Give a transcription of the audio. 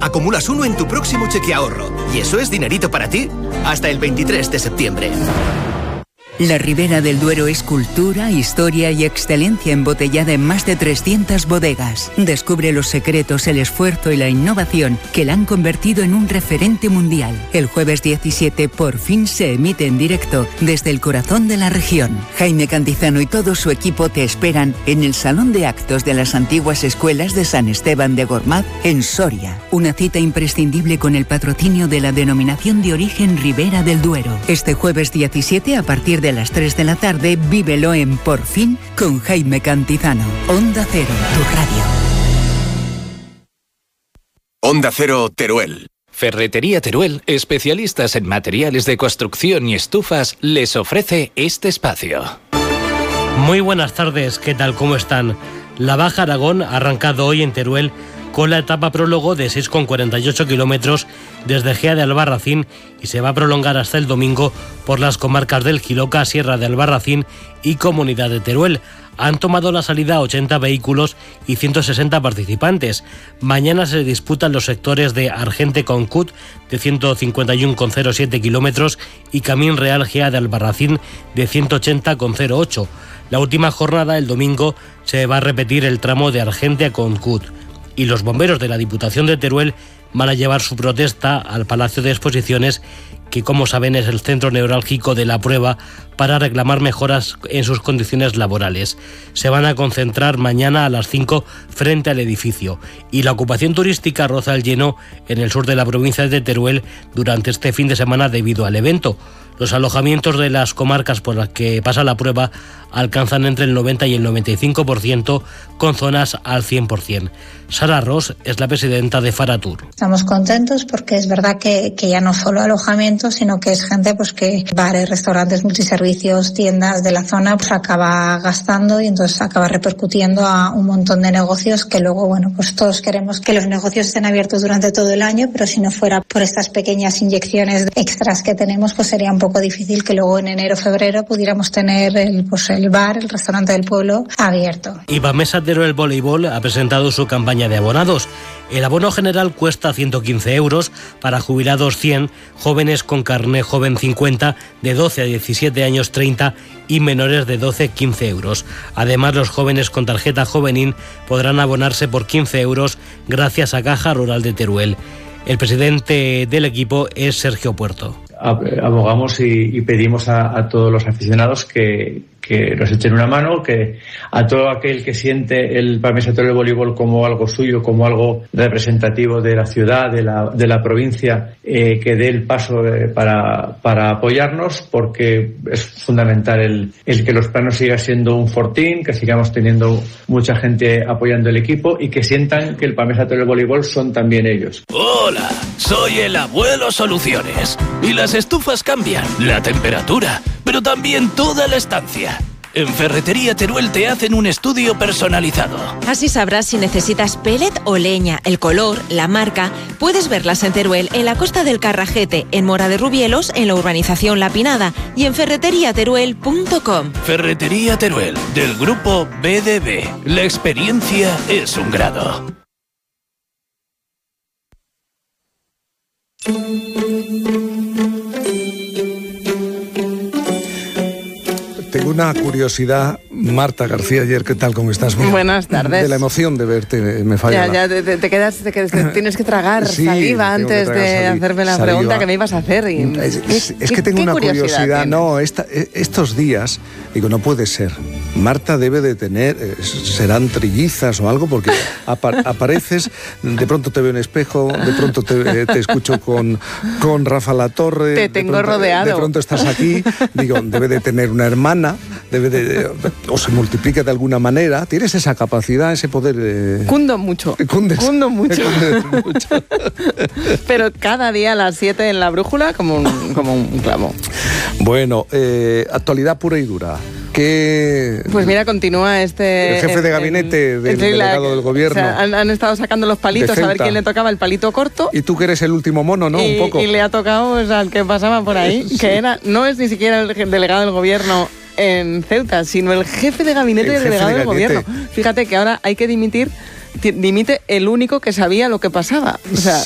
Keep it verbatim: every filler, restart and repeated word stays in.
acumulas uno en tu próximo cheque ahorro. ¿Y eso es dinerito para ti? Hasta el veintitrés de septiembre. La Ribera del Duero es cultura, historia y excelencia embotellada en más de trescientas bodegas. Descubre los secretos, el esfuerzo y la innovación que la han convertido en un referente mundial. El jueves diecisiete por fin se emite en directo desde el corazón de la región. Jaime Cantizano y todo su equipo te esperan en el Salón de Actos de las antiguas escuelas de San Esteban de Gormaz, en Soria. Una cita imprescindible con el patrocinio de la denominación de origen Ribera del Duero. Este jueves diecisiete a partir de A las tres de la tarde, vívelo en Por Fin con Jaime Cantizano. Onda Cero, tu radio. Onda Cero, Teruel. Ferretería Teruel, especialistas en materiales de construcción y estufas, les ofrece este espacio. Muy buenas tardes, ¿qué tal? ¿Cómo están? La Baja Aragón ha arrancado hoy en Teruel con la etapa prólogo de seis coma cuarenta y ocho kilómetros desde Gea de Albarracín y se va a prolongar hasta el domingo por las comarcas del Jiloca, Sierra de Albarracín y Comunidad de Teruel. Han tomado la salida ochenta vehículos y ciento sesenta participantes. Mañana se disputan los sectores de Argente con Cut de ciento cincuenta y uno coma cero siete kilómetros y Camín Real Gea de Albarracín de ciento ochenta coma cero ocho. La última jornada, el domingo, se va a repetir el tramo de Argente a Concut. Y los bomberos de la Diputación de Teruel van a llevar su protesta al Palacio de Exposiciones, que como saben es el centro neurálgico de la prueba, para reclamar mejoras en sus condiciones laborales. Se van a concentrar mañana a las cinco frente al edificio y la ocupación turística roza el lleno en el sur de la provincia de Teruel durante este fin de semana debido al evento. Los alojamientos de las comarcas por las que pasa la prueba alcanzan entre el noventa y el noventa y cinco por ciento, con zonas al cien por ciento. Sara Ross es la presidenta de Faratur. Estamos contentos porque es verdad que, que ya no solo alojamientos, sino que es gente pues que bares, restaurantes, multiservicios, tiendas de la zona pues acaba gastando y entonces acaba repercutiendo a un montón de negocios que luego, bueno, pues todos queremos que los negocios estén abiertos durante todo el año, pero si no fuera por estas pequeñas inyecciones extras que tenemos, pues sería un poco difícil que luego en enero, febrero pudiéramos tener el, pues el bar, el restaurante del pueblo abierto. Ibamesa Teruel Voleibol ha presentado su campaña de abonados. El abono general cuesta ciento quince euros, para jubilados cien, jóvenes con carné joven cincuenta, de doce a diecisiete años treinta y menores de doce a quince euros. Además, los jóvenes con tarjeta juvenil podrán abonarse por quince euros gracias a Caja Rural de Teruel. El presidente del equipo es Sergio Puerto. Abogamos y, y pedimos a, a todos los aficionados que, que nos echen una mano, que a todo aquel que siente el Palmesa Teruel Voleibol como algo suyo, como algo representativo de la ciudad, de la, de la provincia, eh, que dé el paso eh, para, para apoyarnos, porque es fundamental el, el que los planos siga siendo un fortín, que sigamos teniendo mucha gente apoyando el equipo y que sientan que el Palmesa Teruel Voleibol son también ellos. Hola, soy el Abuelo Soluciones. Y las estufas cambian la temperatura, pero también toda la estancia. En Ferretería Teruel te hacen un estudio personalizado. Así sabrás si necesitas pellet o leña, el color, la marca. Puedes verlas en Teruel, en la Costa del Carrajete, en Mora de Rubielos, en la urbanización La Pinada y en ferretería teruel punto com. Ferretería Teruel, del grupo B D B. La experiencia es un grado. Tengo una curiosidad, Marta García Ayer, ¿qué tal? ¿Cómo estás? Mira, buenas tardes. De la emoción de verte, me falla. Ya, ya, te, te quedas, te quedas, tienes que tragar sí, saliva antes tragar de saliva, hacerme la saliva. pregunta que me ibas a hacer. Y, es, es, es ¿qué, que tengo una curiosidad, curiosidad no, esta, estos días, digo, no puede ser. Marta debe de tener, eh, serán trillizas o algo, porque apa apareces, de pronto te veo en espejo, de pronto te, te escucho con, con Rafa Latorre. Te tengo de pronto, rodeado. De pronto estás aquí, digo, debe de tener una hermana, debe de, o se multiplica de alguna manera. Tienes esa capacidad, ese poder. Eh... Cundo mucho. Cundes, Cundo mucho. Cundes mucho. Pero cada día a las siete en la brújula como un, como un clavo. Bueno, eh, actualidad pura y dura. ¿Qué... Pues mira, continúa este... El jefe de gabinete el, del el, delegado la, del gobierno. O sea, han, han estado sacando los palitos a ver quién le tocaba el palito corto. Y tú que eres el último mono, ¿no? Y, un poco. Y le ha tocado pues, al que pasaba por ahí, sí. que era no es ni siquiera el delegado del gobierno en Ceuta, sino el jefe de gabinete del delegado de del gobierno. Fíjate que ahora hay que dimitir... dimite el único que sabía lo que pasaba. O sea,